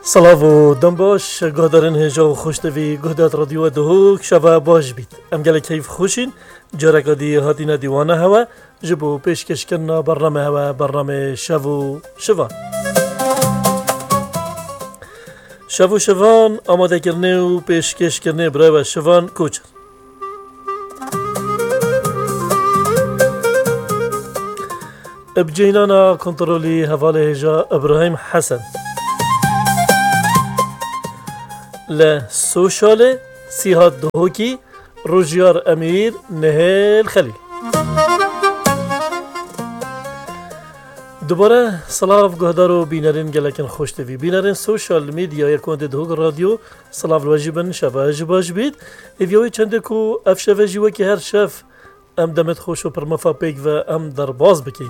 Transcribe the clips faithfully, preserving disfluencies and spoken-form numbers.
سلاو و دنباش گهدارن هجا و خوشتوی گهدات رادیو دهوک شبه باش بید ام گله کیف خوشین جارکا دی هاتینا دیوانه هوا جبو پیشکش کرنا برنامه هوا برنامه شو شوان شو شوان آماده کرنه و پیشکش کرنه برای و شوان کوچر ابجینانا کنترولی حواله هجا ابراهیم حسن لسوشال سیهات دهوکی روژیار امیر نهل خلیل دوباره سلاف گهدار و بینرین گلکن خوشتوی بینرین سوشال میدیا یکوند دهوک رادیو سلاف الواجبن شبه جباج بید ایویوی چنده کو اف شبه جیوه که هر شف ام دمت خوش و پرمفا پیک و ام در باز بکیم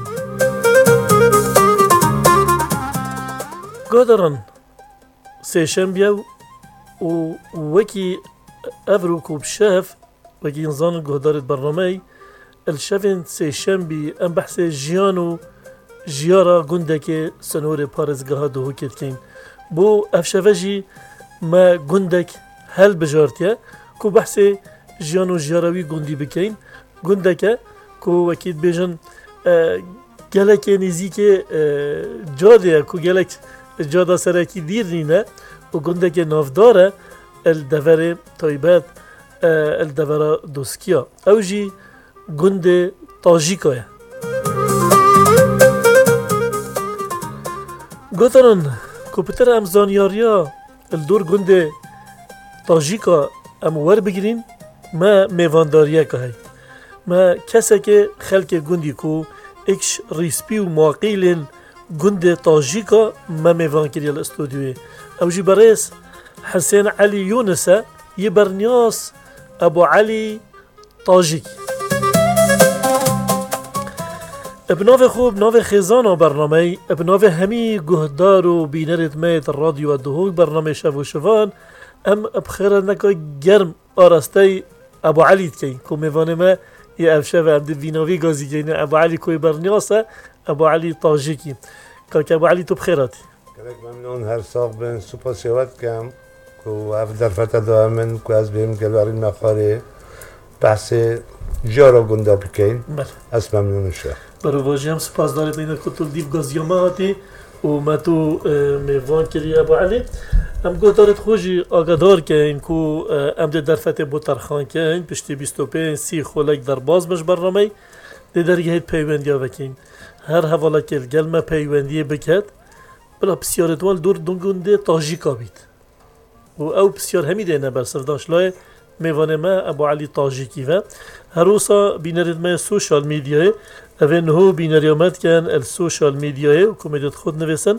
گهداران سیشن بیاو و وكي أفروكو بشاف وكي نظام جهدارة برنامج الشافين سيشنبي أم بحث جيانو جيارة جندك سنور بارز جهاد هو كتكين بو أفشافجي ما جندك هل بجارتيا كو بحث جيانو جياروي جندي بكين جندك كو وكيد بيجن آه جالك نزيك آه جادة كو جالك جادة سراكي ديرنينا وجندك نافدارة الدفر طيبات الدفر دوسكيا أوجي جند طاجيكا قطرن كوبتر أم زانياريا الدور جند طاجيكا أم ور بجرين ما ميفانداريا كهي ما كسك خلق جندي كو إكش ريسبي ومواقيل جند طاجيكا ما ميفان كريا الاستوديو أوجي بريس حسين علي يونس يبرنياس أبو علي طاجيكي بنوف خوب بنوف خزانة برنامج بنوف همي جهدار وبينرد ميت الراديو والدهوك برنامج شافو شفان أم بخير نكا جرم أرستي أبو علي تكين كو ميفاني ما يأفشاف عبد الفينوفي غازي كين أبو علي كوي برنياس أبو علي طاجيكي كاك أبو علي تو بخيراتي كلك ممنون هر ساق بين سوبر سوات كام كو أفضل فترة دائما كو از بهم كلاري مخاري بحث جارا گندا بكين اس ممنون الشيخ برو واجه هم سپاس دارید اینه که تو دیو گازیاماتی و ما تو میوان کری ابو علی ام گو دارد خوشی آگادار که این کو ام ده درفت بوترخان که این پشتی بیست و پنج سی خولک در باز مش برنامه ده درگه پیوندی ها بکین هر حوالا که گلمه پیوندی بکد بلا بسیار دوال دور دنگونده تاجیکا بید و او بسیار همی ده نبر سرداش لای میوان ما ابو علی تاجیکی و هروسا بینرد ما سوشال میدیای اوین هو بینریامت کن السوشال میدیای و کمیدت خود نویسن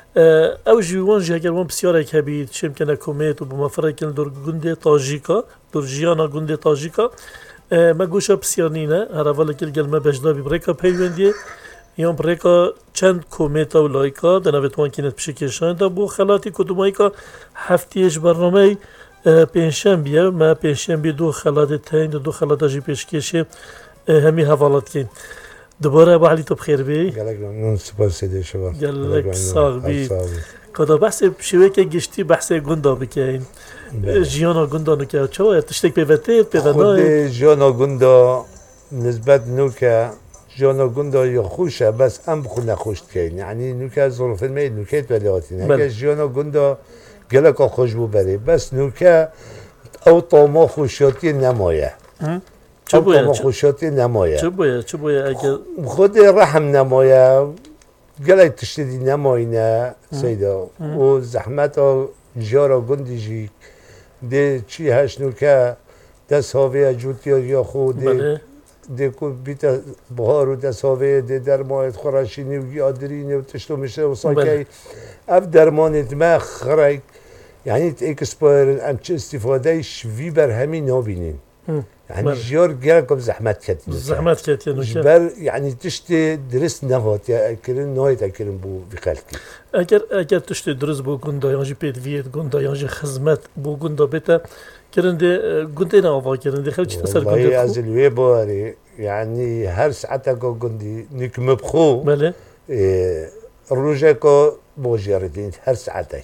او جوان جه اگر وان بسیار اک هبید شم کنه کمیت و بمفره کن در گنده تاجیکا در جیانا گنده تاجیکا ما گوشا بسیار نینه هر اولا کل گلمه بجدابی بریکا پیوندیه یان بریکا چند کمیتا و لایکا دنویت وان کنت بشکشان دا بو خلاتی کدومایی که هفتیش برنامه پنجشنبه ما پنجشنبه دو خلات تاین دو خلات جی پیشکشه همی حوالات کن دوباره ابو علی تو بخیر بی گلک ممنون سپاس دیده شما گلک ساغ بی کدا بحث شوی که گشتی بحث گندا بکن جیانا گندا نکه چه تشتک پیوته پیوته خود جیانا گندا نسبت نوکه جانا گندا یا خوشه بس ام بخو نخوشت کن یعنی نوکه ظروف المید نوکیت ولیاتی نکه جانا گندا گلک خوش بو بره بس نوکه او طاما خوشیاتی نمایه چه باید؟ طاما خوشیاتی نمایه چه باید؟ چه باید اگر خود رحم نمایه گلک تشتیدی نماینه سیدا و زحمت ها جارا گندی جی ده چی هش نوکه دست هاوی جوتی یا خود ده ده کو بیت بهار و دست هاوی ده درمانت خورشینی و یادرینی و تشتو میشه و ساکی اف درمانت ما خرک یعنی اکسپایر ام چه استفاده شوی بر همین نابینین يعني جيور جالكم زحمات كتير زحمات كتير جبال يعني تشتي درس نهات يا أكلن نهاية أكلن بو بخالتي اگر اگر تشتي درس بو گندا یانجی پید وید گندا یانجی خدمت بو گندا بتا کرنده گنده ناوا کرنده خلچ تسر گنده والله از الوی باری يعني هر ساعتها گندی نکم بخو بله روجكو بوجردين هر ساعتين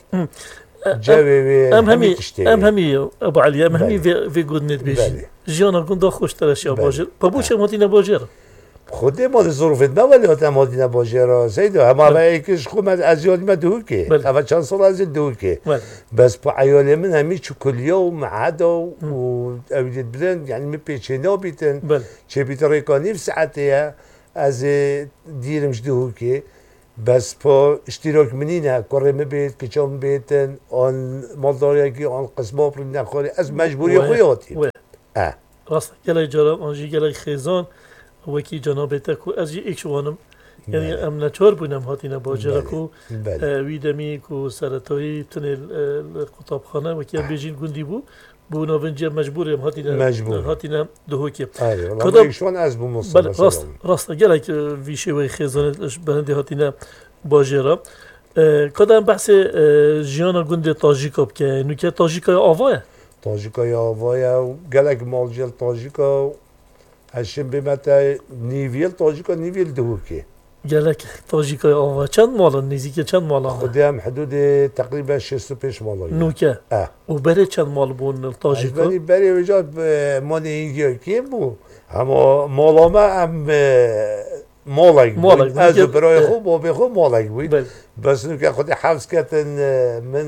جاوي ام همي ام همي ابو علي ام همي في في جود نت بيش جانا كنت خوش ترى باجر بابوش مدينه باجر خودی ما ظروفت ما ولی آدم مدینه باجر را سیدو اما وقتی کش خود از یاد ما دو که اول چند سال از دو که بس با عیال من همی چکلیا و معدا و اولید بدن یعنی می پیچینا بیتن چه بیتر ریکانی في ساعتها از دیرمش دو که بس با اشتراک منینه کره میبید که چون بیتن آن مالداری که آن قسمه پر نخوری از مجبوری خیاطی اه راست گله جرام آنجی گله خیزان وکی جناب تکو از یک شوانم یعنی ام نچار بودم هاتینا باجر کو ویدمی کو سرطایی تنل قطابخانه وکی بیجین گندی بو بو نوینجا مجبوریم هاتینا مجبور هاتینا دهوکی کدام شون از بو مصطفى راست راست گله که ویشه و خزانه بنده هاتینا باجرا کدام بحث جیانا گند تاجیکا که نوکه تاجیکا آواه تاجیکا آواه گله مالجل تاجیکا هشم بمتى نيفيل طاجيكا نيفيل دوكي قالك طاجيكا آوا چند مالا نزيكا چند مالا خدام حدود تقريبا شصت و پنج مالا نوكا اه وبري چند مال بون الطاجيكا بري بري وجات ماني يجي كيف بو اما مالا ما ام مالك مالك از برای خوب و بخو مالك بود بس نوكا خودي حفظ كتن من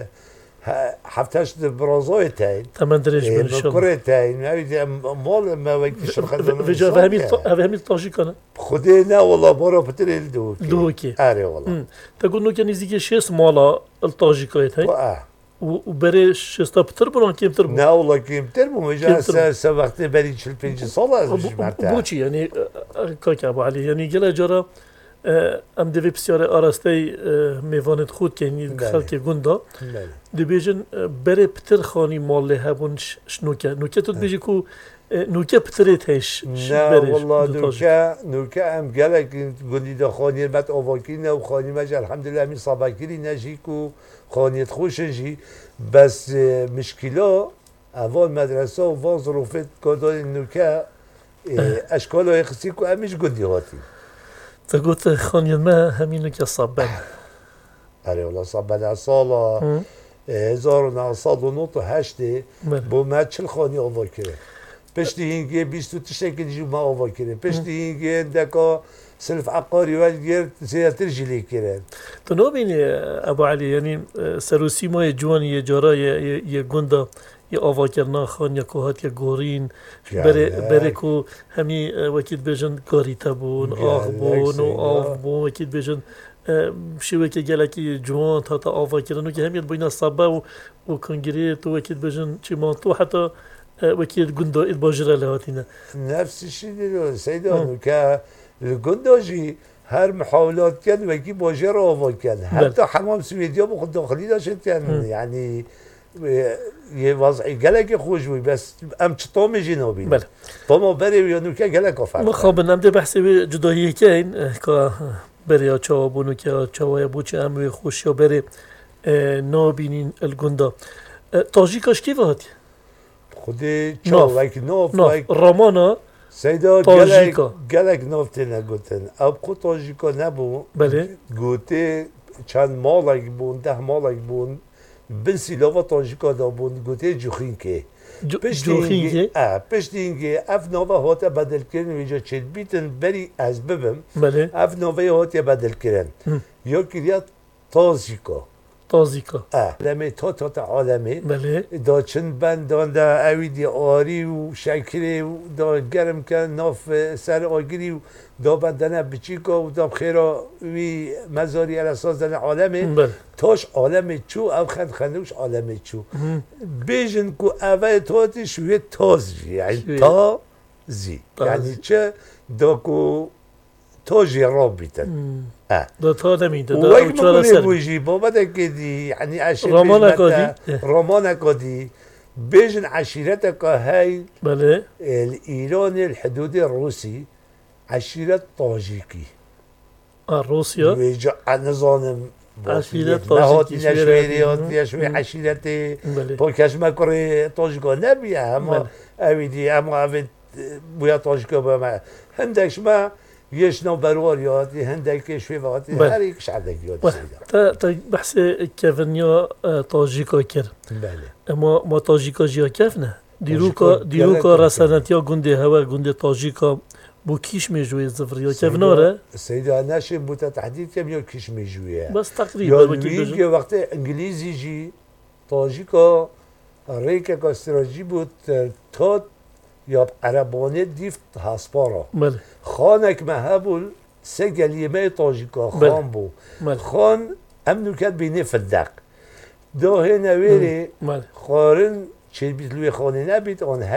حفتش برازای تاین تمن درج من شاء الله كره تاين ما مال ما وقتش الخدمه في جا فهمي فهمي طاجيكا خدي نا والله برا بتريل دوكي دوكي اري والله تقول انه كان يزيك شيس مالا الطاجيكا تاين اه وبري شيستا بتر بون كيم تر لا والله كيم تر مو جا سبقت بري شل بنج صلاه بوشي يعني كاك ابو علي يعني جلا جرا ام دوی بسیار آراسته میوانت خود که این خلک گندا دی بیجن بره پتر خانی ماله هبون شنوکه نوکه تو بیجی کو نوکه پترت هش نه والله نوکه نوکه ام گلک گندی دا خانی بات آواکی نه و خانی مج الحمدلله می صابکری نجی کو خانیت خوش جی بس مشکلا اول مدرسه و واز ظروفت کدان نوکه اشکال های خصی کو امیش گندی هاتی تقولت خانيا ما همينو كصبان اري والله صبان صاله هزار و نهصد و نود و هشت بو ما چل خانی آوا کرد پشتی اینگه بیست و تشتکی دیجو ما آوا کرد پشتی اینگه دکا سلف عقاری و گرد زیادتر جلی کرد تو نو بینی ابو علی یعنی سروسی ما جوان یه جارا یه گنده یه آوا کردن خان یا کوهات یا گورین بره بره کو همی وکیل بجن کاری تبون آخ بون و آف بون وکیل بجن شوی که گلکی جوان تا تا آوا کردن و که همیت بین صبا و و کنگری تو وکیل بجن چی ما تو حتی وکیل گنده اد باجره لهاتینا نفس الشيء اللي سيدان که الگنداجی هر محاولات كان وكي باجر آوا كان حتى حمام سويديا بخد داخلي داشت كان يعني یه وضعی گلک خوش بوی بس ام چطور جنابی بله طما بری ویانو که گلک آفر خب نم ده بحثی جدایی که این که بری ها چاوا بونو که چاوای بوچه هم خوش یا بری نابینین الگندا تاجیکاش کی وقتی؟ خودی چاوا که ناف ناف رامانا سیدا گلک گلک ناف تینه گوتن اب خود تاجیکا نبو بله گوته چند مالک بون ده مالک بون بن سیلاوا تاجیکا دا بون گوته جوخین که جوخین که اه پشت اینکه اف نوه هاته بدل کردن ویجا چید بیتن بری از ببم بله اف نوه هاته بدل کردن یا کریات تاجیکا تاجیکا اه لمه تا تا تا عالمه بله دا چند بند دان دا اویدی آری و شکری و دا گرم کن ناف سر آگیری و دا بندنه بچیکا و دا بخیرا وی مزاری الاساس دن عالمه بله تاش عالمه چو او خند خندوش عالمه چو بیجن کو اول تاتش وی تازی یعنی تازی یعنی چه دا کو تاجی راب بیتن اه دا تا نمیده دا ويك ما كل بوجي بابا ده كدي يعني عشيرة رمانك دي رمانك دي بيجن عشيرتك هاي بله الإيراني الحدودي الروسي عشيرة طاجيكي اه روسيا بيجا نظام عشيرة طاجيكي شويريات فيها شوي عشيرة بوكاش ما كوري طاجيكا نبيا اما اويدي اما اويد بويا طاجيكا بما هندكش ما يشنو برورياتي هندك شويفاتي بله. هر يكش عندك يوت واه. سيدا تا تا بحث كافنيا تاجيكا كر بله اما ما تاجيكا جيا كافنا ديروكا تاجيكا ديروكا جلد رسالتيا غوندي هوا غوندي تاجيكا بو كيش ميجوي زفريا كافنا را سيدا ناشي بوتا تحديد كم يو كيش ميجوية بس تقريبا يا وكيل لويج بجو وقت انجليزي جي تاجيكا ريكا كاستراجي بوت تات يا عربانه ديفت هاسبارا مال خانك مهبول سجل تاجيكا بله. خان بو مال خان امنو كات بيني فدق دو هنا ويري مال خارن چه بیت لوی خانه نبید آن